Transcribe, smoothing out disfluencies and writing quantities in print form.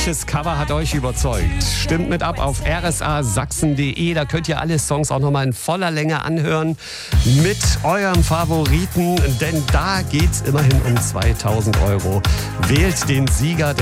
Welches Cover hat euch überzeugt? Stimmt mit ab auf rsasachsen.de. Da könnt ihr alle Songs auch nochmal in voller Länge anhören mit eurem Favoriten, denn da geht's immerhin um 2000 Euro. Wählt den Sieger der